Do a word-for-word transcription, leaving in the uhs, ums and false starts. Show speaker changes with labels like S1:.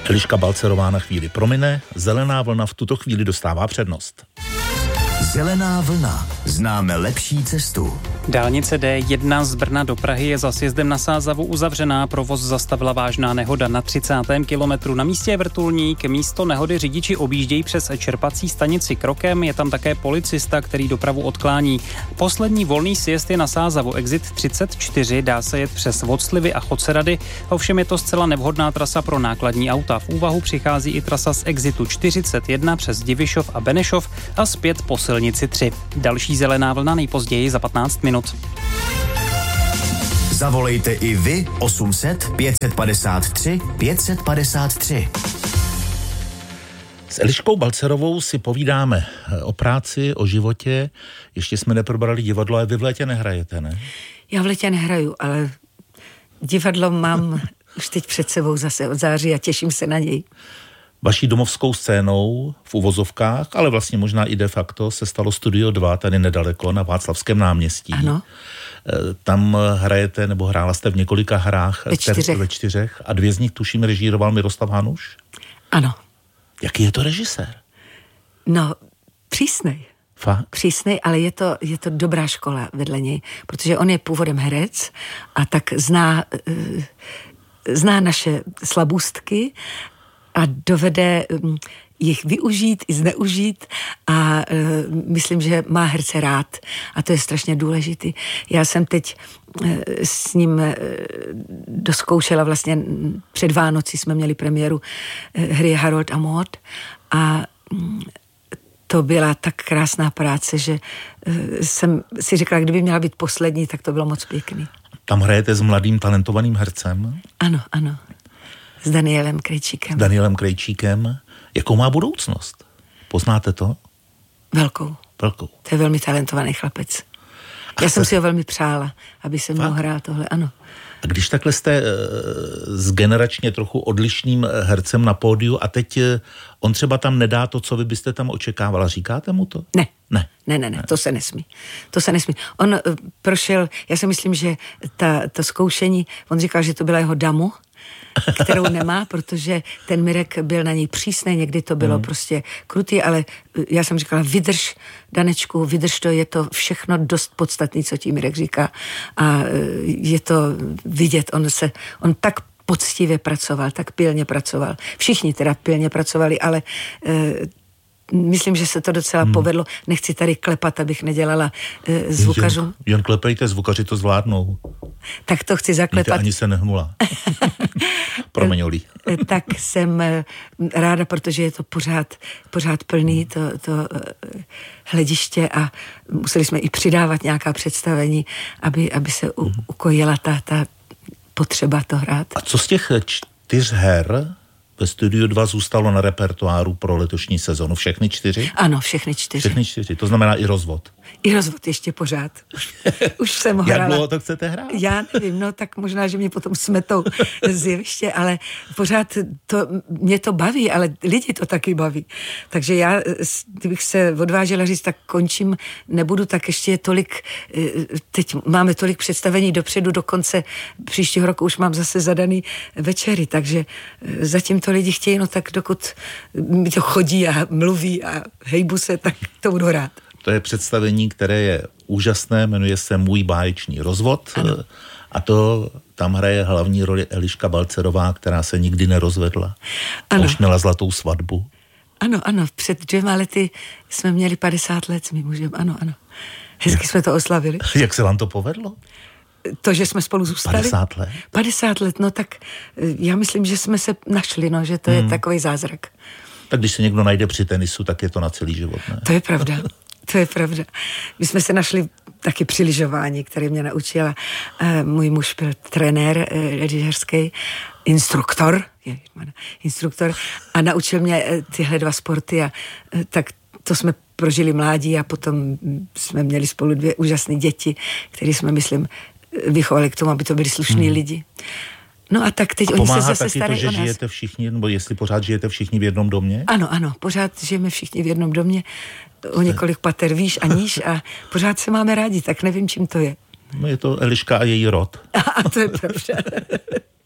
S1: Eliška Balcerová na chvíli promine, Zelená vlna v tuto chvíli dostává přednost.
S2: Zelená vlna. Známe lepší cestu.
S3: Dálnice D jedna z Brna do Prahy je za sjezdem na Sázavu uzavřená. Provoz zastavila vážná nehoda na třicátém kilometru. Na místě je vrtulník. Místo nehody řidiči objíždějí přes čerpací stanici krokem. Je tam také policista, který dopravu odklání. Poslední volný sjezd je na Sázavu. Exit třicet čtyři. Dá se jet přes Voclivy a Chocerady. Ovšem je to zcela nevhodná trasa pro nákladní auta. V úvahu přichází i trasa z exitu čtyřicet jedna přes Divišov a Benešov a zpět po silnici tři. Další zelená vlna nejpozději za patnáct minut.
S2: Zavolejte i vy osm set pět set padesát tři pět set padesát tři.
S1: S Eliškou Balcerovou si povídáme o práci, o životě. Ještě jsme neprobrali divadlo, ale vy v létě nehrajete, ne?
S4: Já v létě nehraju, ale divadlo mám už teď před sebou zase od září a těším se na něj.
S1: Vaší domovskou scénou v uvozovkách, ale vlastně možná i de facto se stalo Studio dva tady nedaleko na Václavském náměstí.
S4: Ano.
S1: Tam hrajete, nebo hrála jste v několika hrách.
S4: Ve čtyřech.
S1: Ve čtyřech a dvě z nich tuším režíroval Miroslav Hanuš.
S4: Ano.
S1: Jaký je to režisér?
S4: No, přísnej.
S1: Fakt?
S4: Přísnej, ale je to, je to dobrá škola vedle něj, protože on je původem herec a tak zná, zná naše slabůstky a dovede jich využít i zneužít a e, myslím, že má herce rád a to je strašně důležitý. Já jsem teď e, s ním e, doskoušela vlastně před Vánoci jsme měli premiéru e, hry Harold a Maud a mm, to byla tak krásná práce, že e, jsem si řekla, kdyby měla být poslední, tak to bylo moc pěkný.
S1: Tam hrajete s mladým talentovaným hercem?
S4: Ano, ano. S Danielem Krejčíkem.
S1: S Danielem Krejčíkem. Jakou má budoucnost? Poznáte to?
S4: Velkou.
S1: Velkou.
S4: To je velmi talentovaný chlapec. Já jsem si ho velmi přála, aby se mnou hrál tohle, ano.
S1: A když takhle jste s generačně trochu odlišným hercem na pódiu a teď on třeba tam nedá to, co vy byste tam očekávala, říkáte mu to?
S4: Ne.
S1: Ne.
S4: Ne, ne, ne, to se nesmí. To se nesmí. On uh, prošel, já si myslím, že ta, to zkoušení, on říkal, že to byla jeho damu, kterou nemá, protože ten Mirek byl na něj přísný, někdy to bylo mm. prostě krutý, ale já jsem říkala, vydrž, Danečku, vydrž to, je to všechno dost podstatný, co ti Mirek říká a je to vidět, on se, on tak poctivě pracoval, tak pilně pracoval. Všichni teda pilně pracovali, ale myslím, že se to docela hmm. povedlo. Nechci tady klepat, abych nedělala e, zvukařům.
S1: Jen, jen klepejte, zvukaři to zvládnou.
S4: Tak to chci zaklepat.
S1: Víte, ani se nehnula. Promiň, Olí.
S4: Tak jsem ráda, protože je to pořád, pořád plný, to, to hlediště a museli jsme i přidávat nějaká představení, aby, aby se u, ukojila ta, ta potřeba to hrát.
S1: A co z těch čtyř her ve Studiu dva zůstalo na repertoáru pro letošní sezonu? Všechny čtyři?
S4: Ano, všechny čtyři.
S1: Všechny čtyři, to znamená i rozvod.
S4: I rozvod ještě pořád. Už jsem hrála.
S1: Jak dlouho to chcete hrát?
S4: Já nevím, no tak možná, že mě potom smetou z jeviště, ale pořád to, mě to baví, ale lidi to taky baví. Takže já, kdybych se odvážela říct, tak končím, nebudu, tak ještě je tolik, teď máme tolik představení dopředu, do konce příštího roku už mám zase zadaný večery, takže zatím to lidi chtějí, no tak dokud mi to chodí a mluví a hejbu se, tak to budu hrát.
S1: To je představení, které je úžasné, jmenuje se Můj báječný rozvod. Ano. A to tam hraje hlavní roli Eliška Balcerová, která se nikdy nerozvedla. Ano. Už měla zlatou svatbu.
S4: Ano, ano, před dvěma lety jsme měli padesát let s mým mužem, ano, ano. Hezky jsme to oslavili.
S1: Jak se vám to povedlo?
S4: To, že jsme spolu zůstali?
S1: padesát let?
S4: padesát let, no tak já myslím, že jsme se našli, no, že to hmm. je takový zázrak.
S1: Tak když se někdo najde při tenisu, tak je to na celý život, ne?
S4: To je pravda. To je pravda. My jsme se našli taky při lyžování, které mě naučila. Uh, můj muž byl trenér uh, lyžařský, instruktor, ježišmane, instruktor a naučil mě uh, tyhle dva sporty a uh, tak to jsme prožili mládí a potom jsme měli spolu dvě úžasné děti, které jsme, myslím, vychovali k tomu, aby to byli slušní hmm. lidi. No a tak teď
S1: a
S4: oni se
S1: pomáhá
S4: zase
S1: taky
S4: starají
S1: to, že
S4: o nás.
S1: žijete všichni, nebo jestli pořád žijete všichni v jednom domě?
S4: Ano, ano, pořád žijeme všichni v jednom domě, o několik pater výš a níž a pořád se máme rádi, tak nevím, čím to je.
S1: No je to Eliška a její rod.
S4: A to je pravda.